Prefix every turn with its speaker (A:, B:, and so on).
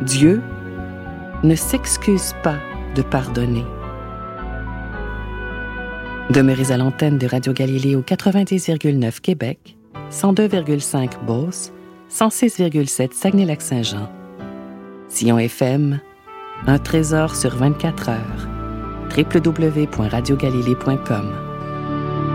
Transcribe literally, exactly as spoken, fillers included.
A: Dieu ne s'excuse pas de pardonner. Demeurez à l'antenne de Radio Galilée au quatre-vingt-dix virgule neuf Québec, cent deux virgule cinq Beauce, cent six virgule sept Saguenay-Lac-Saint-Jean. Sillon F M, un trésor sur vingt-quatre heures. w w w point radio galilée point com